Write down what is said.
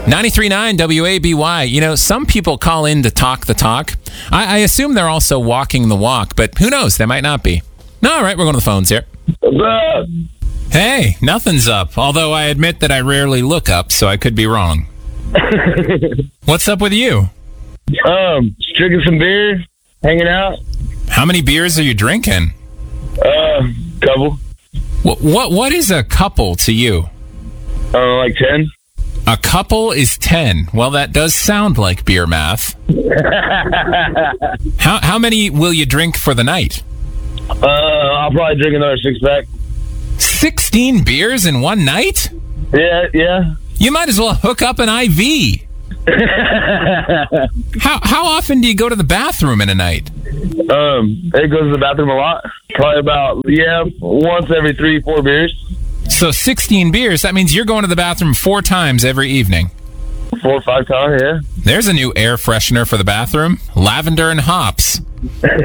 93.9 WABY. You know, some people call in to talk the talk. I assume they're also walking the walk, but who knows? They might not be. All right, we're going to the phones here. What's up? Hey, nothing's up. Although I admit that I rarely look up, so I could be wrong. What's up with you? Drinking some beer, hanging out. How many beers are you drinking? Couple. What is a couple to you? Like 10. A couple is 10. Well, that does sound like beer math. How many will you drink for the night? I'll probably drink another 6-pack. 16 beers in one night? Yeah. You might as well hook up an IV. How often do you go to the bathroom in a night? It goes to the bathroom a lot. Probably about, once every 3-4 beers. So 16 beers, that means you're going to the bathroom 4 times every evening. 4 or 5 times, yeah. There's a new air freshener for the bathroom. Lavender and hops.